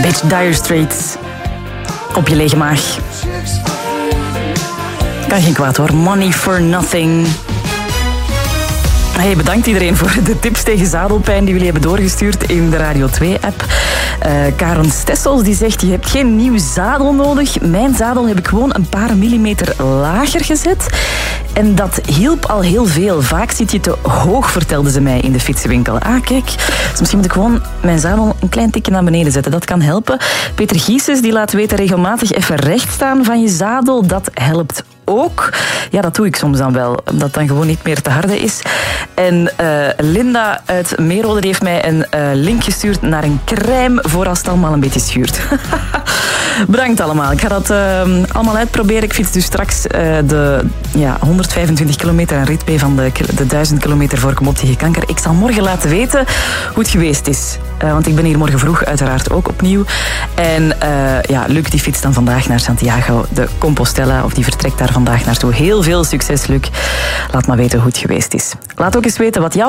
beetje Dire Straits op je lege maag. Kan geen kwaad hoor. Money for nothing. Hey, bedankt iedereen voor de tips tegen zadelpijn die jullie hebben doorgestuurd in de Radio 2-app. Karen Stessels die zegt, je hebt geen nieuw zadel nodig. Mijn zadel heb ik gewoon een paar millimeter lager gezet. En dat hielp al heel veel. Vaak zit je te hoog, vertelde ze mij in de fietsenwinkel. Kijk, dus misschien moet ik gewoon mijn zadel een klein tikje naar beneden zetten. Dat kan helpen. Peter Gieses die laat weten regelmatig even recht staan van je zadel. Dat helpt ook. Ja, dat doe ik soms dan wel. Omdat het dan gewoon niet meer te harde is. En Linda uit Meerode heeft mij een link gestuurd naar een crème voor als het allemaal een beetje schuurt. Bedankt allemaal. Ik ga dat allemaal uitproberen. Ik fiets dus straks de 125 kilometer een rit van de 1000 kilometer voor ik kom op tegen kanker. Ik zal morgen laten weten hoe het geweest is. Want ik ben hier morgen vroeg uiteraard ook opnieuw. En Luc die fietst dan vandaag naar Santiago de Compostela. Of die vertrekt daar vandaag naartoe. Heel veel succes, Luc. Laat maar weten hoe het geweest is. Laat ook eens weten wat jouw